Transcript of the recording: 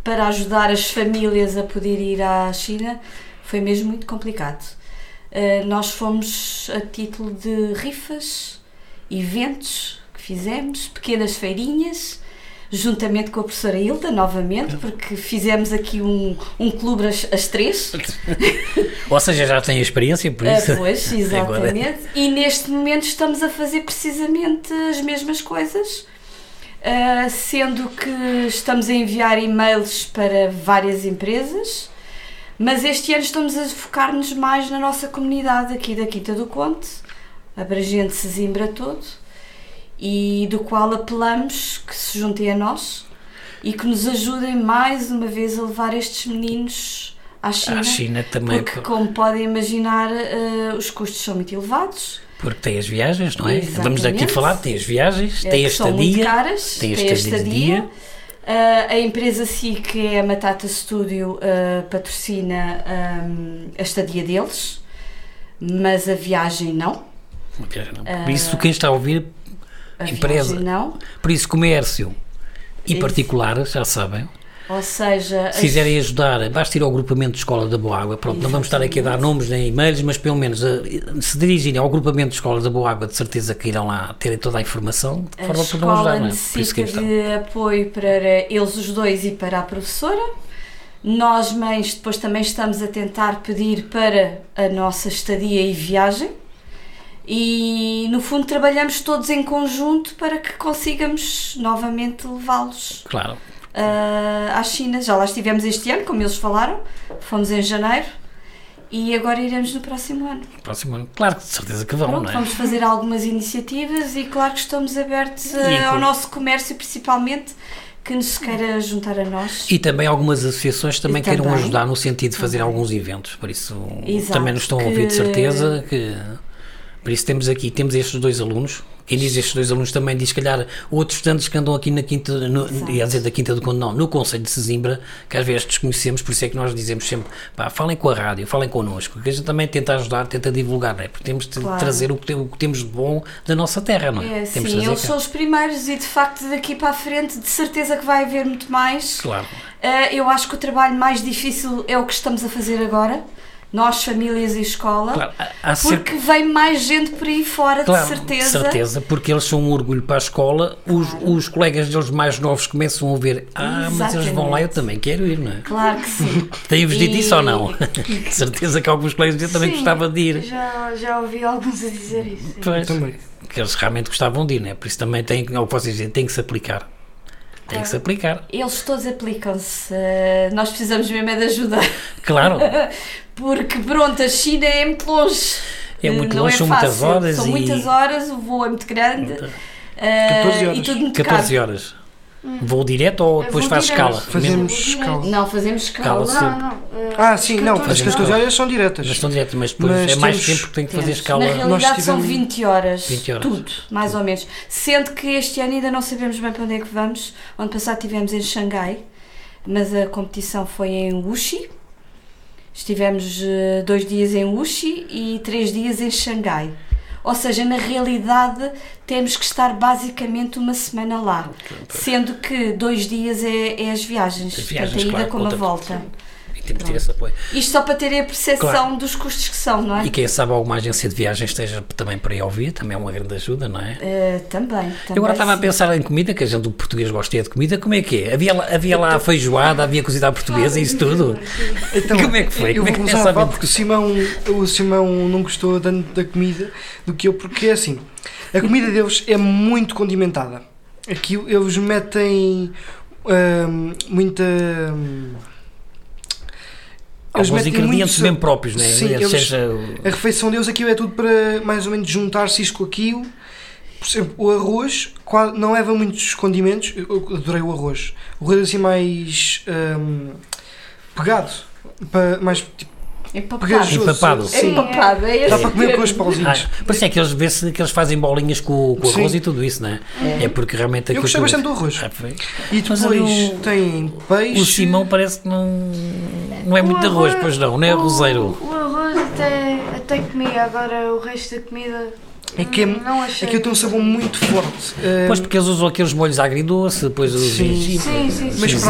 para ajudar as famílias a poder ir à China, foi mesmo muito complicado. Nós fomos a título de rifas, eventos que fizemos, pequenas feirinhas, juntamente com a professora Hilda, novamente, porque fizemos aqui um clube às 3. Ou seja, já tem experiência, por isso. Pois, exatamente. Agora... E neste momento estamos a fazer precisamente as mesmas coisas, sendo que estamos a enviar e-mails para várias empresas, mas este ano estamos a focar-nos mais na nossa comunidade aqui da Quinta do Conde, abrangente Sesimbra todo, e do qual apelamos que se juntem a nós e que nos ajudem mais uma vez a levar estes meninos à China. À China também. Porque, como podem imaginar, os custos são muito elevados. Porque tem as viagens, não é? Exatamente. Vamos aqui falar, tem as viagens, tem a estadia. São muito caras, tem a estadia. A empresa SIC, que é a Matata Studio, patrocina a estadia deles, mas a viagem não. Por isso, quem está a ouvir... empresa, não. Por isso comércio e particular, já sabem. Ou seja, se quiserem ajudar, basta ir ao agrupamento de Escola da Boa Água. Pronto, não vamos estar aqui a dar nomes nem e-mails, mas pelo menos se dirigirem ao agrupamento de Escola da Boa Água, de certeza que irão lá terem toda a informação de forma para não ajudar. A escola necessita de apoio para eles os dois e para a professora. Nós, mães, depois também estamos a tentar pedir para a nossa estadia e viagem. E no fundo trabalhamos todos em conjunto para que consigamos novamente levá-los, claro, à China. Já lá estivemos este ano, como eles falaram, fomos em janeiro e agora iremos no próximo ano. Claro, de certeza que vão. Pronto, não é? Vamos fazer algumas iniciativas e claro que estamos abertos ao nosso comércio, principalmente, que nos queira juntar a nós. E também algumas associações também queiram ajudar no sentido de fazer alguns eventos, por isso também nos estão a ouvir de certeza que... Por isso temos estes dois alunos. Quem diz estes dois alunos também diz, se calhar, outros estudantes que andam aqui na Quinta, ia dizer da Quinta do Conde, não, no Concelho de Sesimbra, que às vezes desconhecemos, por isso é que nós dizemos sempre, falem com a rádio, falem connosco, que a gente também tenta ajudar, tenta divulgar, não é? Porque temos de trazer o que temos de bom da nossa terra, não é? Sim, eles são os primeiros e de facto daqui para a frente de certeza que vai haver muito mais. Claro. Eu acho que o trabalho mais difícil é o que estamos a fazer agora. Nós, famílias e escola, claro, porque vem mais gente por aí fora, claro, de certeza. De certeza, porque eles são um orgulho para a escola, os colegas deles mais novos começam a ver, mas eles vão lá, eu também quero ir, não é? Claro que sim. Têm-vos dito isso ou não? De certeza que alguns colegas deles também gostavam de ir. Já ouvi alguns a dizer isso. Pois, também. Que eles realmente gostavam de ir, não é? Por isso também tem, ao que vocês dizem, tem que se aplicar. Tem que se aplicar. Eles todos aplicam-se. Nós precisamos mesmo de ajuda. Claro. Porque, pronto, a China é muito longe. É muito longe, são muitas horas. São muitas horas, o voo é muito grande. 14 horas. E tudo muito 14 horas. Voo direto ou depois faz escala? Fazemos escala. Não, fazemos escala. Não. Sim, não. As 14 horas são diretas. Mas depois é mais tempo que tem que fazer escala. Na realidade são 20 horas. 20 horas. Tudo, mais ou menos. Sendo que este ano ainda não sabemos bem para onde é que vamos. Ano passado estivemos em Xangai, mas a competição foi em Wuxi. Estivemos 2 dias em Wuxi e 3 dias em Xangai. Ou seja, na realidade temos que estar basicamente uma semana lá, sendo que 2 dias é as viagens, tanto a ida como a volta. E temos de ter esse apoio. Isto só para terem a percepção dos custos que são, não é? E quem sabe alguma agência de viagens esteja também para aí a ouvir, também é uma grande ajuda, não é? Também. Eu agora estava a pensar em comida, que a gente do português gosta de comida, como é que é? Havia lá a feijoada, havia cozida à portuguesa e isso tudo? Então, como é que foi? Eu vou começar a falar porque o Simão não gostou tanto da comida do que eu, porque é assim, a comida deles é muito condimentada. Aqui eles metem muita... Alguns ingredientes mesmo próprios, não é? Sim, a refeição deles aqui é tudo para mais ou menos juntar-se isto com aquilo. Por exemplo, o arroz não leva muitos condimentos. Eu adorei o arroz. O arroz assim mais pegado, mais tipo empapado. Sim. Empapado, é dá para comer com os pauzinhos. Por isso é que eles vê-se que eles fazem bolinhas com o arroz e tudo isso, não é? É porque realmente... Eu gostei bastante do arroz. E depois tem peixe... O Simão parece que não é muito de arroz, pois não é arrozeiro. O arroz até comi, agora o resto da comida... É que eu tenho um sabor muito forte. Pois porque eles usam aqueles molhos agridoce, depois os sim. Mas